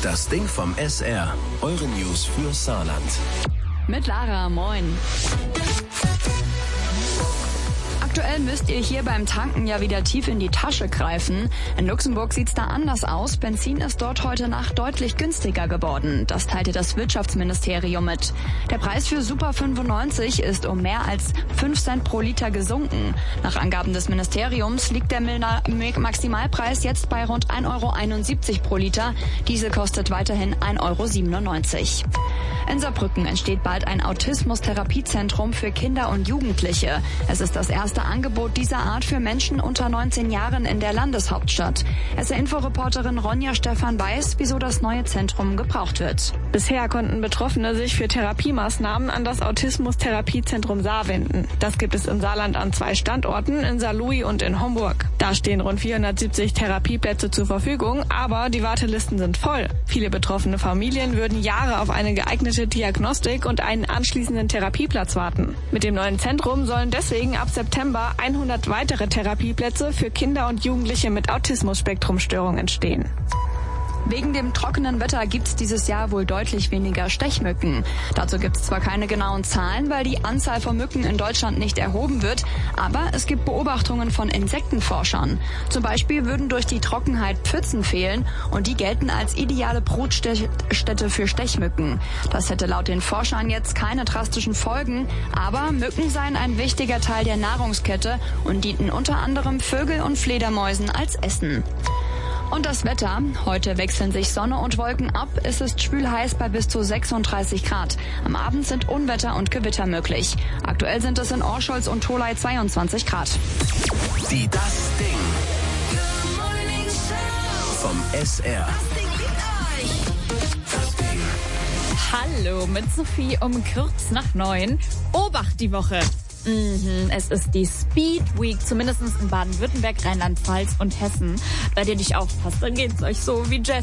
Das Ding vom SR. Eure News für Saarland. Mit Lara, moin. Aktuell müsst ihr hier beim Tanken ja wieder tief in die Tasche greifen. In Luxemburg sieht's da anders aus. Benzin ist dort heute Nacht deutlich günstiger geworden. Das teilte das Wirtschaftsministerium mit. Der Preis für Super 95 ist um mehr als 5 Cent pro Liter gesunken. Nach Angaben des Ministeriums liegt der Maximalpreis jetzt bei rund 1,71 € pro Liter. Diesel kostet weiterhin 1,97 €. In Saarbrücken entsteht bald ein Autismus-Therapiezentrum für Kinder und Jugendliche. Es ist das erste Angebot dieser Art für Menschen unter 19 Jahren in der Landeshauptstadt. SR-Info-Reporterin Ronja Stephan weiß, wieso das neue Zentrum gebraucht wird. Bisher konnten Betroffene sich für Therapiemaßnahmen an das Autismus-Therapiezentrum Saar wenden. Das gibt es im Saarland an 2 Standorten, in Saarlouis und in Homburg. Da stehen rund 470 Therapieplätze zur Verfügung, aber die Wartelisten sind voll. Viele betroffene Familien würden Jahre auf eine geeignete Diagnostik und einen anschließenden Therapieplatz warten. Mit dem neuen Zentrum sollen deswegen ab September 100 weitere Therapieplätze für Kinder und Jugendliche mit Autismus-Spektrumstörung entstehen. Wegen dem trockenen Wetter gibt's dieses Jahr wohl deutlich weniger Stechmücken. Dazu gibt's zwar keine genauen Zahlen, weil die Anzahl von Mücken in Deutschland nicht erhoben wird, aber es gibt Beobachtungen von Insektenforschern. Zum Beispiel würden durch die Trockenheit Pfützen fehlen und die gelten als ideale Brutstätte für Stechmücken. Das hätte laut den Forschern jetzt keine drastischen Folgen, aber Mücken seien ein wichtiger Teil der Nahrungskette und dienten unter anderem Vögel und Fledermäusen als Essen. Und das Wetter. Heute wechseln sich Sonne und Wolken ab. Es ist schwül-heiß bei bis zu 36 Grad. Am Abend sind Unwetter und Gewitter möglich. Aktuell sind es in Orscholz und Tholey 22 Grad. Die Das Ding vom SR. Hallo, mit Sophie um kurz nach 9. Obacht die Woche. Es ist die Speed Week, zumindest in Baden-Württemberg, Rheinland-Pfalz und Hessen. Bei der dich aufpasst, dann geht's euch so wie Jess.